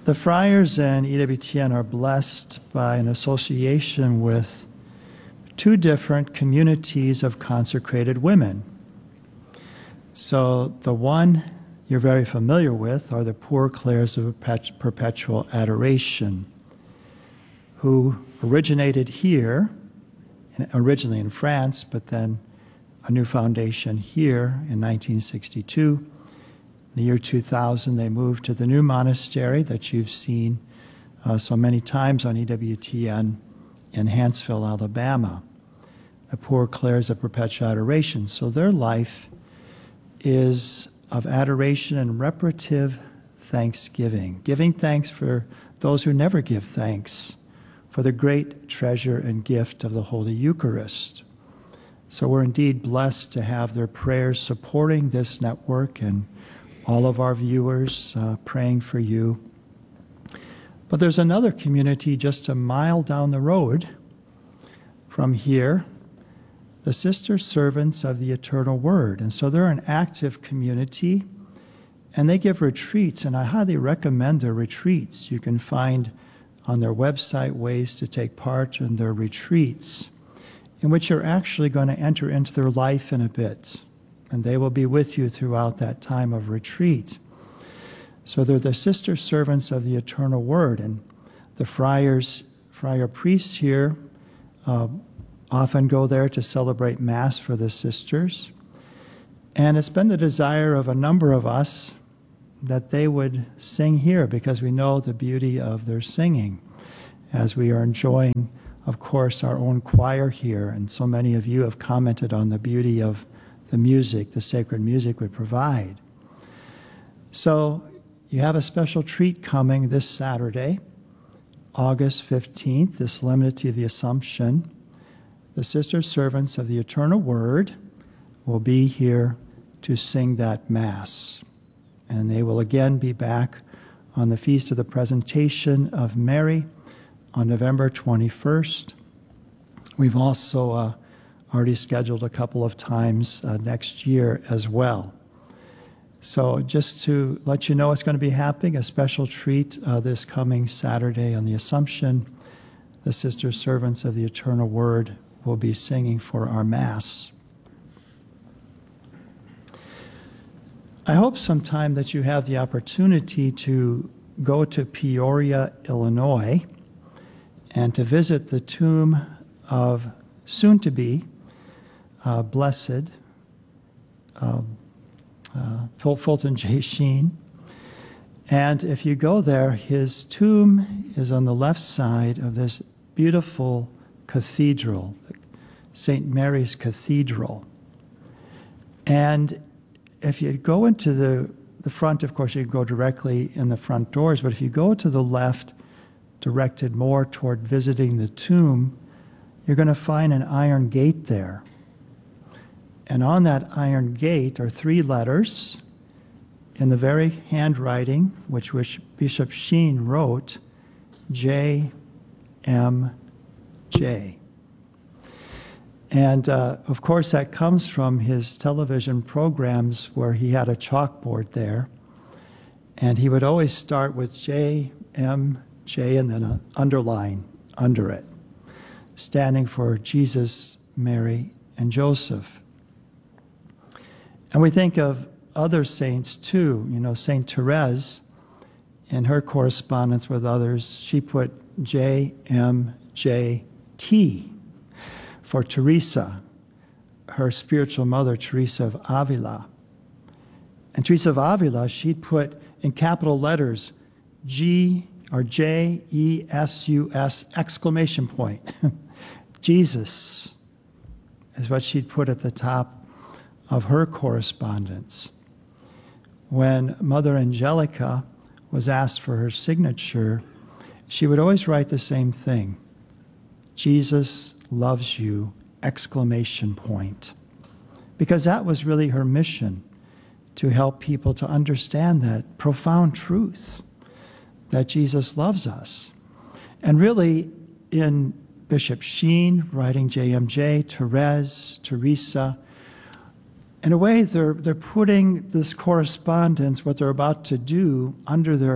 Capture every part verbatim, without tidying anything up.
The friars in E W T N are blessed by an association with two different communities of consecrated women. So the one you're very familiar with are the Poor Clares of Perpetual Adoration, who originated here, originally in France, but then a new foundation here in nineteen sixty-two. In the year two thousand, they moved to the new monastery that you've seen uh, so many times on E W T N in Hanceville, Alabama, the Poor Clares of Perpetual Adoration. So their life is of adoration and reparative thanksgiving, giving thanks for those who never give thanks, for the great treasure and gift of the Holy Eucharist. So we're indeed blessed to have their prayers supporting this network and all of our viewers uh, praying for you. But there's another community just a mile down the road from here, the Sister Servants of the Eternal Word. And so they're an active community, and they give retreats, and I highly recommend their retreats. You can find on their website ways to take part in their retreats, in which you're actually going to enter into their life in a bit, and they will be with you throughout that time of retreat. So they're the Sister Servants of the Eternal Word, and the friars, friar priests here uh, often go there to celebrate Mass for the sisters. And it's been the desire of a number of us that they would sing here, because we know the beauty of their singing, as we are enjoying, of course, our own choir here. And so many of you have commented on the beauty of the music, the sacred music we provide. So you have a special treat coming this Saturday, August fifteenth, the Solemnity of the Assumption. The Sister Servants of the Eternal Word will be here to sing that Mass. And they will again be back on the Feast of the Presentation of Mary on November twenty-first. We've also uh, already scheduled a couple of times uh, next year as well. So just to let you know what's going to be happening, a special treat uh, this coming Saturday on the Assumption. The Sister Servants of the Eternal Word will be singing for our Mass. I hope sometime that you have the opportunity to go to Peoria, Illinois, and to visit the tomb of soon-to-be uh, blessed uh, uh, Fulton J. Sheen. And if you go there, his tomb is on the left side of this beautiful cathedral, Saint Mary's Cathedral. And if you go into the, the front, of course, you can go directly in the front doors, but if you go to the left, directed more toward visiting the tomb, you're going to find an iron gate there. And on that iron gate are three letters in the very handwriting which, which Bishop Sheen wrote, J M J. And uh, of course that comes from his television programs where he had a chalkboard there, and he would always start with J M J and then an underline under it, standing for Jesus, Mary, and Joseph. And we think of other saints too. You know, Saint Therese, in her correspondence with others, she put J M J T for Teresa, her spiritual mother, Teresa of Avila. And Teresa of Avila, she'd put in capital letters G or J E S U S exclamation point. Jesus is what she'd put at the top of her correspondence. When Mother Angelica was asked for her signature, she would always write the same thing. Jesus loves you, exclamation point. Because that was really her mission, to help people to understand that profound truth, that Jesus loves us. And really, in Bishop Sheen writing J M J, Therese, Teresa, in a way, they're, they're putting this correspondence, what they're about to do, under their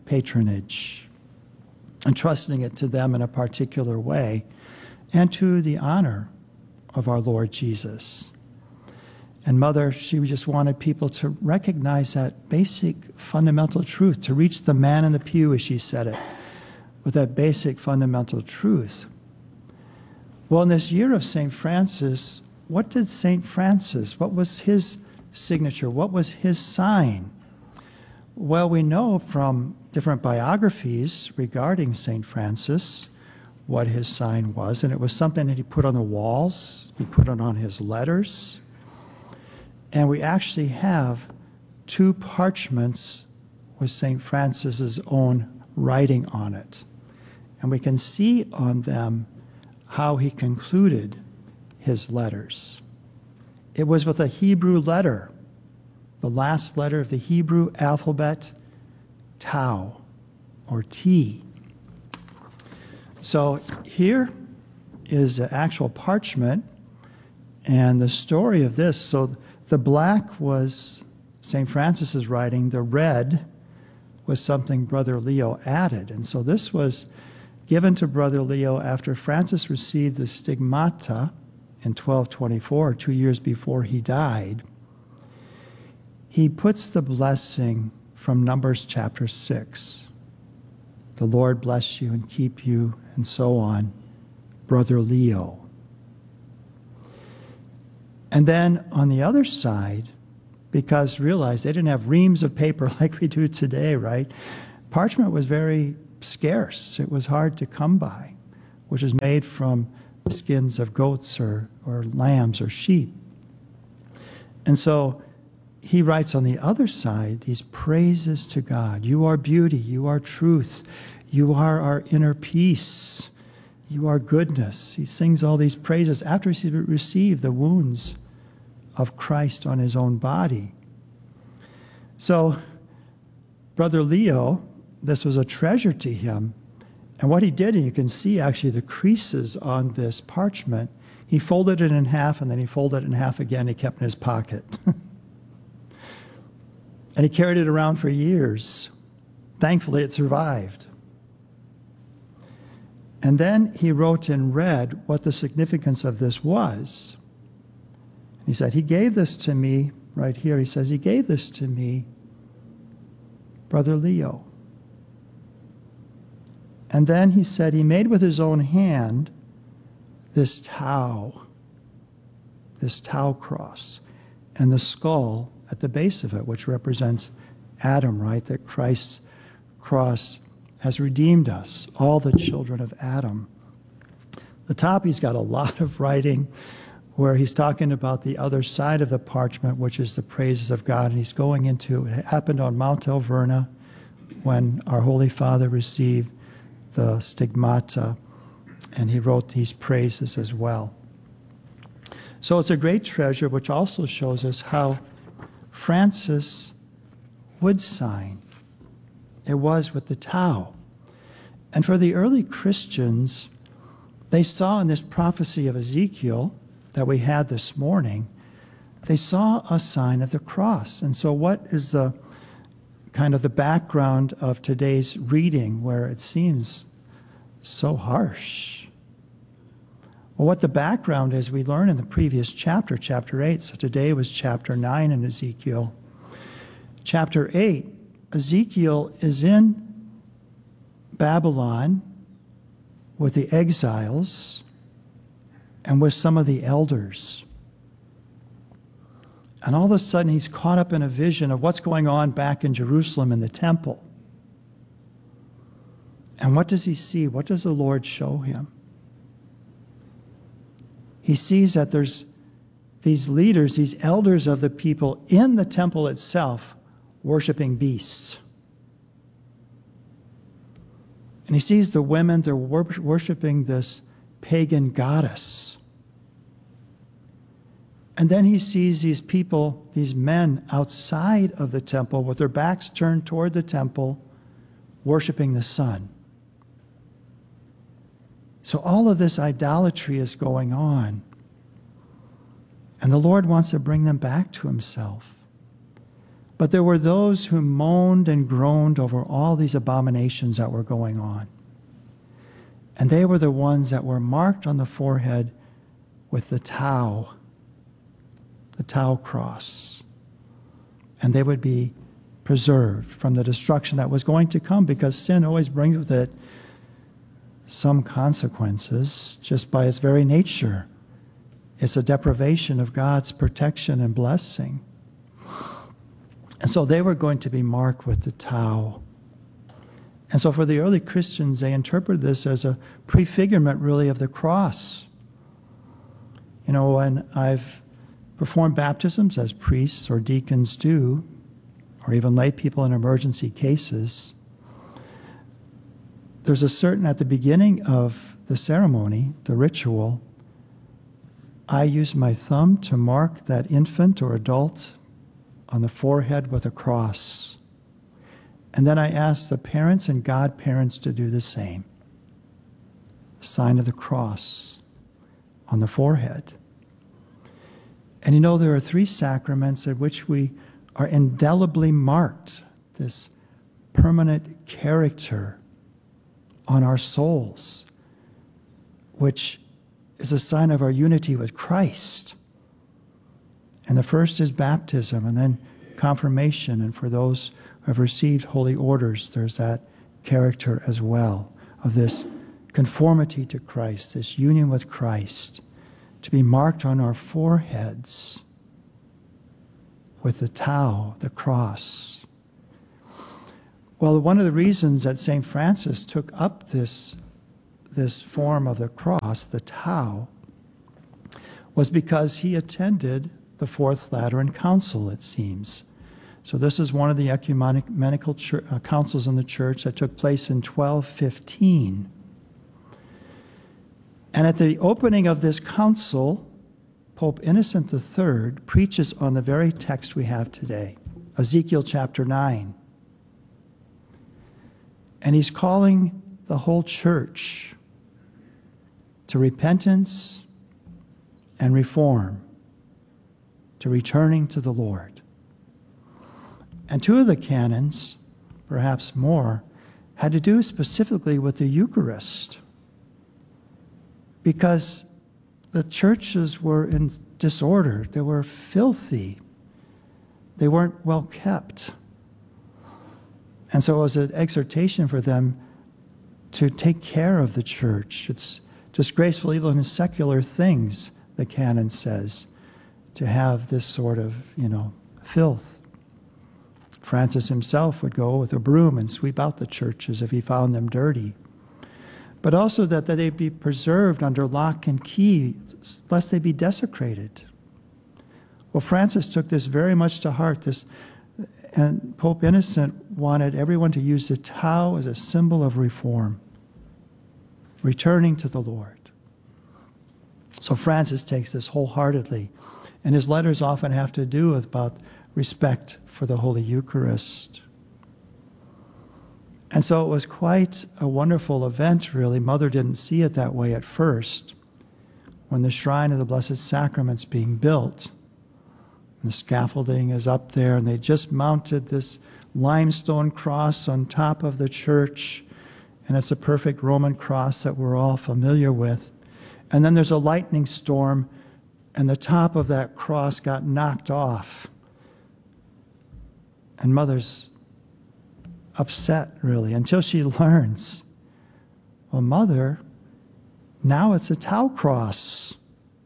patronage, entrusting it to them in a particular way, and to the honor of our Lord Jesus. And Mother, she just wanted people to recognize that basic fundamental truth, to reach the man in the pew, as she said it, with that basic fundamental truth. Well, in this year of Saint Francis, what did Saint Francis, what was his signature? What was his sign? Well, we know from different biographies regarding Saint Francis what his sign was, and it was something that he put on the walls, he put it on his letters, and we actually have two parchments with Saint Francis's own writing on it. And we can see on them how he concluded his letters. It was with a Hebrew letter, the last letter of the Hebrew alphabet, Tau, or T. So here is the actual parchment and the story of this. So the black was Saint Francis's writing. The red was something Brother Leo added. And so this was given to Brother Leo after Francis received the stigmata in twelve twenty-four, two years before he died. He puts the blessing from Numbers chapter six. The Lord bless you and keep you, and so on, Brother Leo. And then on the other side, because realize they didn't have reams of paper like we do today, right? Parchment was very scarce. It was hard to come by, which is made from the skins of goats or, or lambs or sheep. And so he writes on the other side these praises to God. You are beauty. You are truth. You are our inner peace. You are goodness. He sings all these praises after he received the wounds of Christ on his own body. So, Brother Leo, this was a treasure to him. And what he did, and you can see actually the creases on this parchment, he folded it in half and then he folded it in half again. He kept it in his pocket. And he carried it around for years. Thankfully, it survived. And then he wrote in red what the significance of this was. He said, he gave this to me, right here, he says, he gave this to me, Brother Leo. And then he said he made with his own hand this tau, this tau cross, and the skull at the base of it, which represents Adam, right? That Christ's cross has redeemed us, all the children of Adam. The top, he's got a lot of writing where he's talking about the other side of the parchment, which is the praises of God. And he's going into, it happened on Mount Alverna when our Holy Father received the stigmata, and he wrote these praises as well. So it's a great treasure, which also shows us how Francis would sign. It was with the tau. And for the early Christians, they saw in this prophecy of Ezekiel that we had this morning, they saw a sign of the cross. And so what is the kind of the background of today's reading where it seems so harsh? Well, what the background is, we learn in the previous chapter, chapter eight. So today was chapter nine in Ezekiel. Chapter eight, Ezekiel is in Babylon with the exiles and with some of the elders. And all of a sudden, he's caught up in a vision of what's going on back in Jerusalem in the temple. And what does he see? What does the Lord show him? He sees that there's these leaders, these elders of the people in the temple itself worshiping beasts. And he sees the women, they're worshiping this pagan goddess. And then he sees these people, these men outside of the temple with their backs turned toward the temple, worshiping the sun. So all of this idolatry is going on. And the Lord wants to bring them back to himself. But there were those who moaned and groaned over all these abominations that were going on. And they were the ones that were marked on the forehead with the tau, the tau cross. And they would be preserved from the destruction that was going to come, because sin always brings with it some consequences just by its very nature. It's a deprivation of God's protection and blessing. And so they were going to be marked with the tau. And so for the early Christians, they interpreted this as a prefigurement, really, of the cross. You know, when I've performed baptisms, as priests or deacons do, or even lay people in emergency cases, there's a certain, at the beginning of the ceremony, the ritual, I use my thumb to mark that infant or adult on the forehead with a cross. And then I ask the parents and godparents to do the same. The sign of the cross on the forehead. And you know, there are three sacraments at which we are indelibly marked, this permanent character on our souls, which is a sign of our unity with Christ. And the first is baptism, and then confirmation. And for those who have received holy orders, there's that character as well, of this conformity to Christ, this union with Christ, to be marked on our foreheads with the tau, the cross. Well, one of the reasons that Saint Francis took up this, this form of the cross, the tau, was because he attended the Fourth Lateran Council, it seems. So this is one of the ecumenical church, uh, councils in the church that took place in twelve fifteen. And at the opening of this council, Pope Innocent the Third preaches on the very text we have today, Ezekiel chapter nine. And he's calling the whole church to repentance and reform, to returning to the Lord. And two of the canons, perhaps more, had to do specifically with the Eucharist, because the churches were in disorder. They were filthy. They weren't well kept. And so it was an exhortation for them to take care of the church. It's disgraceful even in secular things, the canon says, to have this sort of, you know, filth. Francis himself would go with a broom and sweep out the churches if he found them dirty. But also that, that they be preserved under lock and key, lest they be desecrated. Well, Francis took this very much to heart, this, and Pope Innocent wanted everyone to use the tau as a symbol of reform, returning to the Lord. So Francis takes this wholeheartedly, and his letters often have to do with about respect for the Holy Eucharist. And so it was quite a wonderful event, really. Mother didn't see it that way at first. When the shrine of the Blessed Sacrament's being built, and the scaffolding is up there, and they just mounted this limestone cross on top of the church, and it's a perfect Roman cross that we're all familiar with. And then there's a lightning storm, and the top of that cross got knocked off. And Mother's upset, really, until she learns, well, Mother, now it's a tau cross.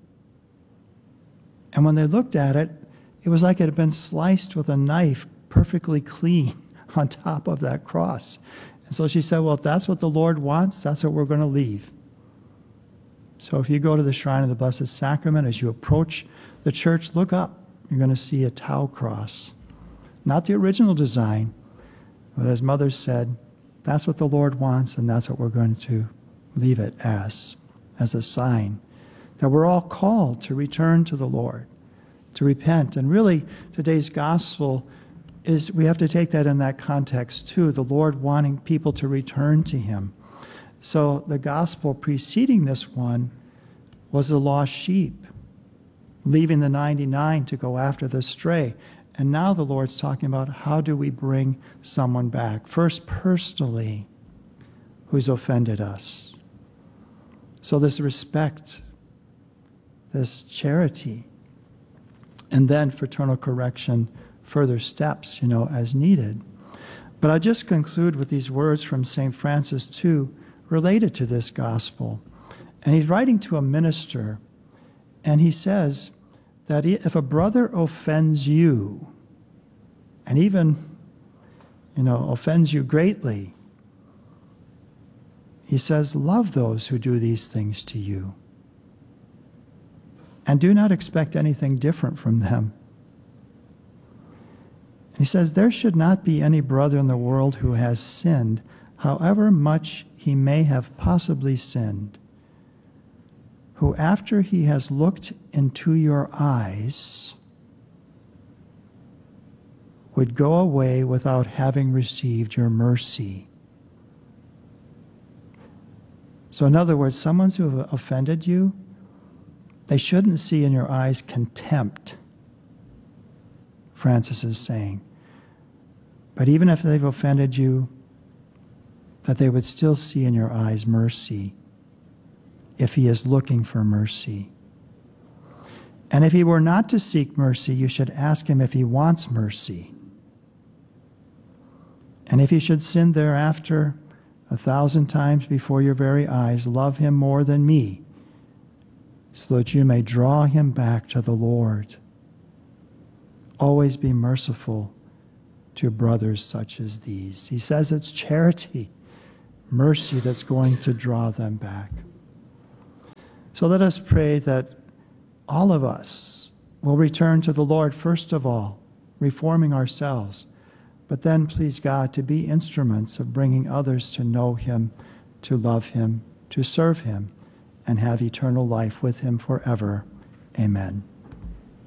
And when they looked at it, it was like it had been sliced with a knife, perfectly clean, on top of that cross. And so she said, well, if that's what the Lord wants, that's what we're going to leave. So if you go to the shrine of the Blessed Sacrament, as you approach the church, look up. You're going to see a tau cross. Not the original design, but as Mother said, that's what the Lord wants, and that's what we're going to leave it as, as a sign that we're all called to return to the Lord, to repent. And really, today's gospel is, we have to take that in that context too, the Lord wanting people to return to Him. So the gospel preceding this one was the lost sheep, leaving the ninety-nine to go after the stray. And now the Lord's talking about how do we bring someone back. First, personally, who's offended us. So this respect, this charity, and then fraternal correction, further steps, you know, as needed. But I'll just conclude with these words from Saint Francis, too, related to this gospel. And he's writing to a minister, and he says that if a brother offends you, and even, you know, offends you greatly, he says, love those who do these things to you. And do not expect anything different from them. He says, there should not be any brother in the world who has sinned, however much he may have possibly sinned, who after he has looked into your eyes would go away without having received your mercy. So in other words, someone who have offended you, they shouldn't see in your eyes contempt, Francis is saying. But even if they've offended you, that they would still see in your eyes mercy, if he is looking for mercy. And if he were not to seek mercy, you should ask him if he wants mercy. And if he should sin thereafter a thousand times before your very eyes, love him more than me, so that you may draw him back to the Lord. Always be merciful to brothers such as these. He says it's charity, mercy that's going to draw them back. So let us pray that all of us will return to the Lord, first of all, reforming ourselves, but then, please God, to be instruments of bringing others to know him, to love him, to serve him, and have eternal life with him forever. Amen.